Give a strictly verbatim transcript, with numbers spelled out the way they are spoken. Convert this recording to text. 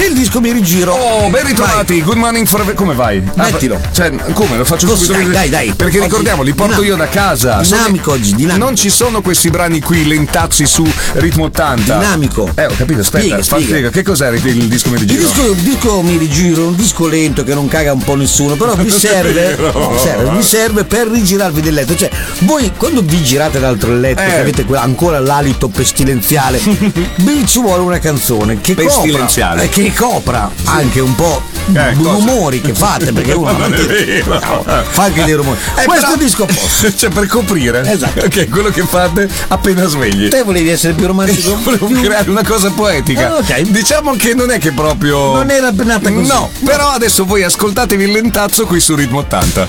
C'è il disco Mi rigiro. Oh, ben ritrovati. Vai. Good morning for... Come vai? Mettilo. Ah, cioè, come? Lo faccio Così, subito. dai, dai, dai. Perché oggi, ricordiamo, li porto dinamico. Io da casa. Dinamico sono... oggi, dinamico. Non ci sono questi brani qui lentazzi su ritmo ottanta. Dinamico. Eh, ho capito, aspetta. Spiega, spiega. spiega. Che cos'è il, il disco Mi rigiro? Il disco, il disco Mi rigiro, un disco lento che non caga un po' nessuno, però vi serve, no, serve, vi serve per rigirarvi del letto. Cioè, voi quando vi girate dall'altro letto, eh. che avete ancora l'alito pestilenziale, vi ci vuole una canzone che pestilenziale. copra, che copra anche un po' eh, i rumori che fate, perché uno non è vero. No, fa anche dei rumori. Eh, Questo però, disco posso. Cioè, per coprire. Esatto. Ok, quello che fate appena svegli. Te volevi essere più romantico? Volevo più... creare una cosa poetica. Ah, okay. Diciamo che non è che proprio. Non era nata così. No, però adesso voi ascoltatevi il lentazzo qui su Ritmo ottanta.